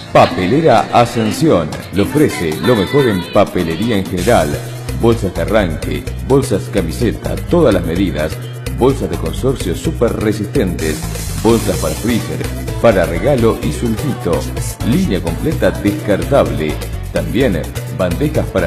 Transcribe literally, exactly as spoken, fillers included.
Papelera Ascensión le ofrece lo mejor en papelería en general. Bolsas de arranque, bolsas camiseta, todas las medidas, bolsas de consorcio súper resistentes, bolsas para freezer, para regalo y sulfito, línea completa descartable. También bandejas para